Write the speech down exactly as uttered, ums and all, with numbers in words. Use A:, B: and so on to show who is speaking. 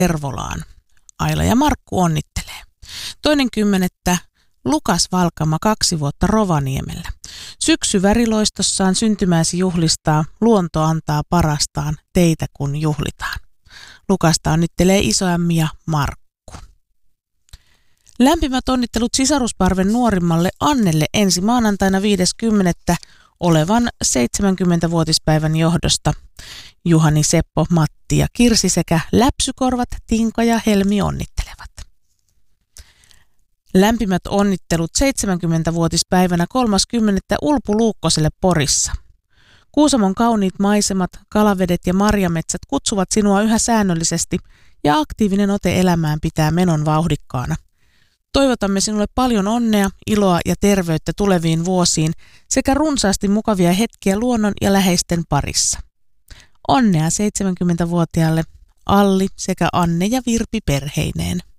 A: Tervolaan. Aila ja Markku onnittelee. Toinen kymmenettä Lukas Valkama kaksi vuotta Rovaniemellä. Syksy väriloistossaan syntymääsi juhlistaa, luonto antaa parastaan, teitä kun juhlitaan. Lukasta onnittelee isoämmi ja Markku. Lämpimät onnittelut sisarusparven nuorimmalle Annelle ensi maanantaina viides kymmenettä olevan seitsemänkymmenvuotispäivän johdosta. Juhani, Seppo, Matti ja Kirsi sekä Läpsykorvat, Tinka ja Helmi onnittelevat. Lämpimät onnittelut seitsemänkymmenvuotispäivänä kolmaskymmenettä Ulpu Luukkoselle Porissa. Kuusamon kauniit maisemat, kalavedet ja marjametsät kutsuvat sinua yhä säännöllisesti ja aktiivinen ote elämään pitää menon vauhdikkaana. Toivotamme sinulle paljon onnea, iloa ja terveyttä tuleviin vuosiin sekä runsaasti mukavia hetkiä luonnon ja läheisten parissa. Onnea seitsemänkymmenvuotiaalle Alli sekä Anne ja Virpi perheineen.